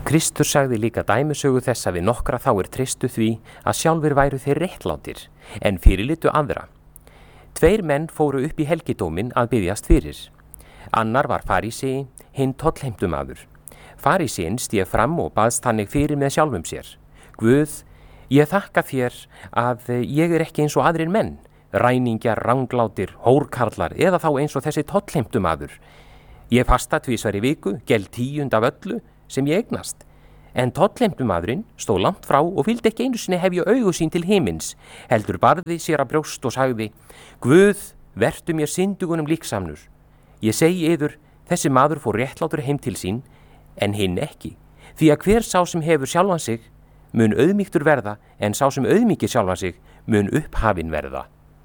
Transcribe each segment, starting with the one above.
Kristur sagði líka dæmisögu þess að við nokkra þá treystu því að sjálfur væru þeir réttlátir, en fyrirlitu aðra. 2 menn fóru upp í helgidóminn að biðjast fyrir. Annar var farísei, hinn tollheimtumaður. Faríseinn stíg fram og baðst þannig fyrir með sjálfum sér. Guð, ég þakka þér að ég ekki eins og aðrir menn, ræningjar, ranglátir, hórkarlar eða þá eins og þessi tollheimtumaður. Ég fasta 2 í viku, geld 10 af öllu sem ég eignast. En tollheimtumaðurinn stóð langt frá og vildi ekki einu sinni hefja augu sín til himins, heldur barði sér að brjóst og sagði: Guð, vertu mér syndugunum líksamnur. Ég segi yður, þessi maður fór réttlátur heim til sín, en hinn ekki. Því að hver sá sem hefur sjálfan sig mun auðmýktur verða, en sá sem auðmýkir sjálfan sig mun upphafinn verða.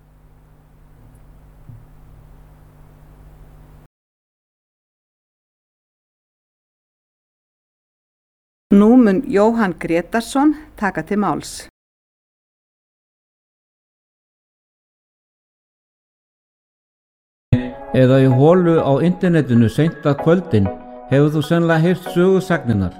Nú mun Jóhann Grétarsson taka til máls. Eða í holu á internetinu seint að kvöldin hefur þú sennilega heyrt sögusagninar.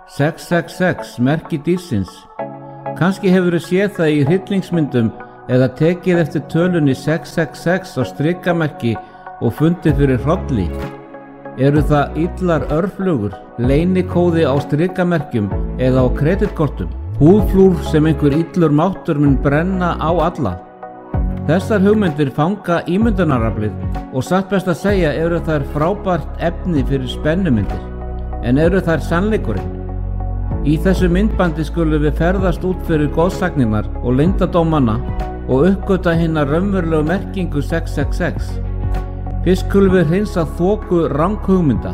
666 merki dýrsins. Kannski hefur þú séð það í hryllingsmyndum eða tekið eftir tölunni 666 á strikamerki og fundið fyrir hrolli. Eru það illar örflugur, leynikóði á strikamerkjum eða á kreditkortum, húðflúr sem einhver illur máttur mun brenna á alla. Þessar hugmyndir fanga ímyndunaraflið og satt best að segja eru þær frábært efni fyrir spennumyndir. En eru þær sannleikurinn? Í þessu myndbandi skulum við ferðast út fyrir goðsagninar og leyndardómana og uppgöta hina raunverulegu merkingu 666. Fyrst skulum við hreinsa þoku ranghugmynda.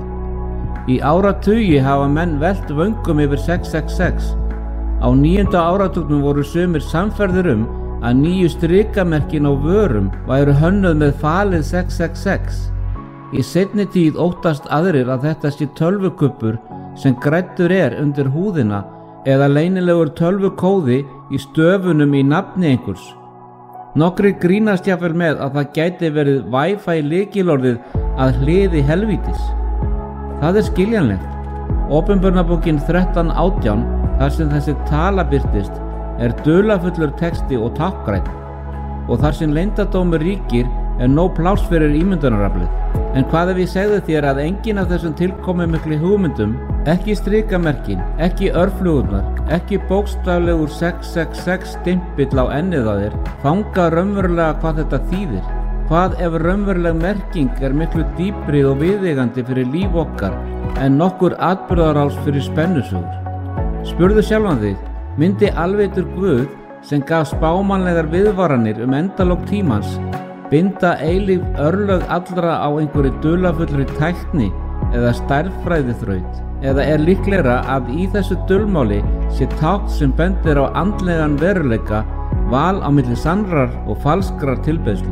Í áratugi hafa menn velt vöngum yfir 666. Á 9. áratugnum voru sumir samferðir að nýju strikamerkin á vörum væru hönnuð með falið 666. Í seinni tíð óttast aðrir að þetta sé tölvukubbur sem græddur undir húðina eða leynilegur tölvukóði í stöfunum í nafni einhvers. Nokkrir grínast jafnvel með að það gæti verið Wi-Fi lykilorðið að hliði helvítis. Það skiljanlegt. Opinberunarbókin 13:18, þar sem þessi tala birtist, dularfullur texti og táknrænn, og þar sem leyndardómur ríkir nóg pláss fyrir ímyndunaraflið. En hvað ef ég segði þér að engin af þessum tilkomumiklu hugmyndum, ekki strikamerkin, ekki örflugurnar, ekki bókstaflegur 666 stimpill á ennið á þér, fanga raunverulega hvað þetta þýðir? Hvað ef raunveruleg merking miklu dýpri og viðeigandi fyrir líf okkar en nokkur atburðarás fyrir spennusögur? Spurðu sjálfan þig, myndi alveitur Guð sem gaf spámanlegar viðvaranir endalok tímans binda eilíf örlög allra á einhverju dularfullri tækni eða stærðfræðiþraut? Eða líklegra að í þessu dulmáli sé tákn sem bendir á andlegan veruleika, val á milli sannrar og falskrar tilbeiðslu?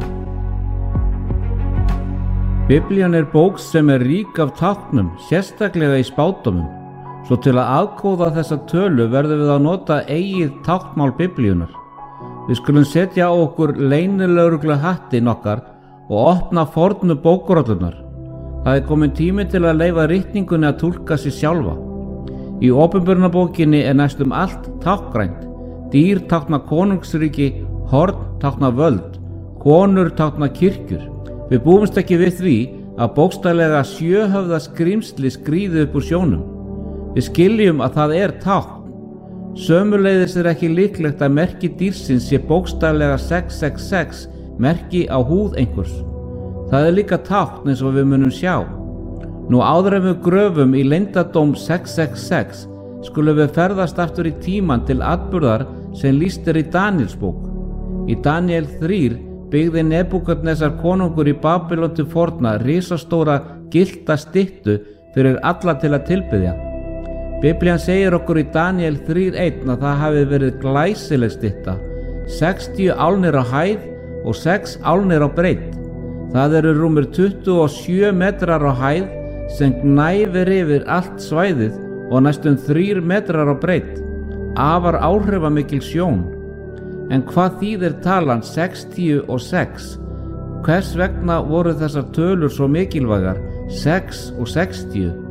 Biblían bók sem rík af táknum, sérstaklega í spádómum. Svo til að aðkóða þessa tölu verðum við að nota eigið táknmál Biblíunar. Við skulum setja á okkur leynilögreglu hattinn okkar og opna fornu bókarollunar. Það kominn tími til að leyfa ritningunni að túlka sig sjálfa. Í opinberunarbókinni næstum allt táknrænt. Dýr tákna konungsríki, horn tákna völd, konur tákna kirkjur. Við búumst ekki við því að bókstaflega 7-höfða skrímsli skríði upp úr sjónum. Við skiljum að það tákn. Sömuleiðis ekki líklegt að merki dýrsins sé bókstaflega 666 merki á húð einhvers. Það líka tákn eins og við munum sjá. Nú áður en við gröfum í leyndardóm 666 skulum við ferðast aftur í tímann til atburðar sem lýst í Daníelsbók. Í Daníel 3 byggði Nebúkadnesar konungur í Babýlon til forna risastóra gyllta styttu fyrir alla til að tilbiðja. Biblían segir okkur í Daníel 3:1 að það hafi verið glæsileg stytta, 60 álnir á hæð og 6 álnir á breidd. Það rúmir 27 metrar á hæð sem gnæfir yfir allt svæðið og næstum 3 metrar á breidd. Afar áhrifamikil sjón. En hvað þýðir talan 60 og 6? Hvers vegna voru þessar tölur svo mikilvægar, 6 og 60?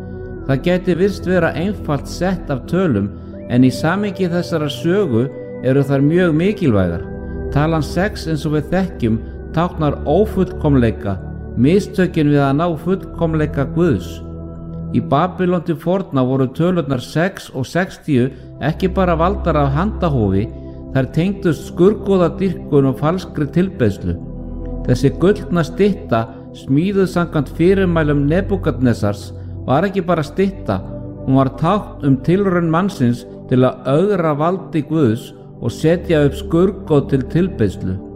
Það gæti virst vera einfalt sett af tölum, en í samhengi þessara sögu eru þær mjög mikilvægar. Talan 6 eins og við þekkjum táknar ófullkomleika, mistökin við að ná fullkomleika Guðs. Í Babylon til forna voru tölurnar 6 og 60 ekki bara valdar af handahófi, þær tengdust skurðgoðadýrkun og falskri tilbeiðslu. Þessi gullna stytta, smíðuð samkvæmt fyrirmælum Nebúkadnesars, var ekki bara stytta, hún var tákn tilraun mannsins til að ögra valdi Guðs og setja upp skurðgoð til tilbeiðslu.